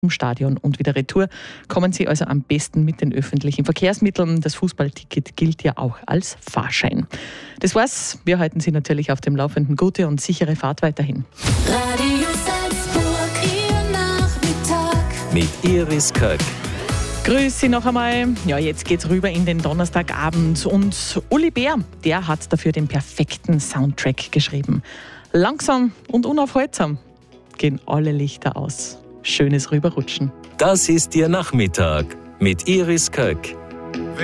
zum Stadion und wieder retour. Kommen Sie also am besten mit den öffentlichen Verkehrsmitteln. Das Fußballticket gilt ja auch als Fahrschein. Das war's. Wir halten Sie natürlich auf dem Laufenden. Gute und sichere Fahrt weiterhin. Radio Salzburg, Ihr Nachmittag. Mit Iris Köck. Grüß Sie noch einmal. Ja, jetzt geht's rüber in den Donnerstagabend und Uli Bär, der hat dafür den perfekten Soundtrack geschrieben. Langsam und unaufhaltsam gehen alle Lichter aus. Schönes Rüberrutschen. Das ist Ihr Nachmittag mit Iris Köck.